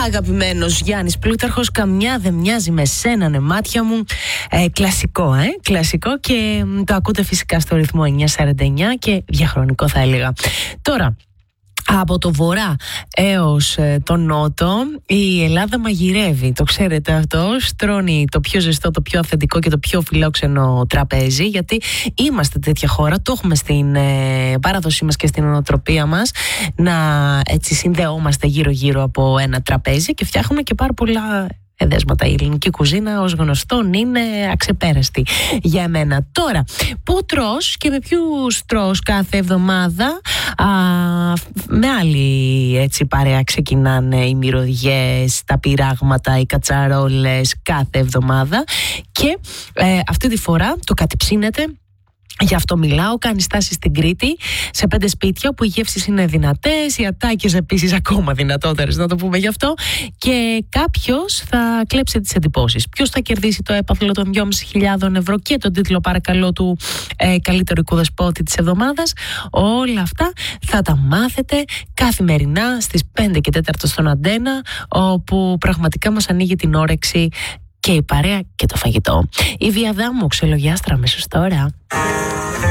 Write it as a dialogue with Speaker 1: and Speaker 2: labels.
Speaker 1: Αγαπημένος Γιάννης Πλούταρχος, καμιά δεν μοιάζει με σένα, ναι, μάτια μου. Κλασικό, κλασικό, και το ακούτε φυσικά στο ρυθμό 949 και διαχρονικό, θα έλεγα. Τώρα, από το βορρά έως τον νότο, η Ελλάδα μαγειρεύει. Το ξέρετε αυτό. Στρώνει το πιο ζεστό, το πιο αυθεντικό και το πιο φιλόξενο τραπέζι. Γιατί είμαστε τέτοια χώρα. Το έχουμε στην παράδοσή μας και στην νοοτροπία μας. Να έτσι συνδεόμαστε γύρω-γύρω από ένα τραπέζι και φτιάχνουμε και πάρα πολλά εδέσματα. Η ελληνική κουζίνα, ως γνωστόν, είναι αξεπέραστη για εμένα. Τώρα, πού τρως και με ποιους τρως κάθε εβδομάδα? Με άλλη έτσι παρέα ξεκινάνε οι μυρωδιές, τα πειράγματα, οι κατσαρόλες κάθε εβδομάδα και αυτή τη φορά το κατεψύνεται. Γι' αυτό μιλάω. Κάνει στάση στην Κρήτη, σε 5 σπίτια όπου οι γεύσεις είναι δυνατές, οι ατάκες επίσης ακόμα δυνατότερες, να το πούμε γι' αυτό. Και κάποιος θα κλέψει τις εντυπώσεις. Ποιος θα κερδίσει το έπαθλο των 2.500 ευρώ και τον τίτλο, παρακαλώ, του καλύτερου οικοδεσπότη της εβδομάδας. Όλα αυτά θα τα μάθετε καθημερινά στις 5 και 4 στον Αντένα, όπου πραγματικά μας ανοίγει την όρεξη και η παρέα και το φαγητό. Η Βιαδάμου, ξελογιάστρα αμέσως τώρα.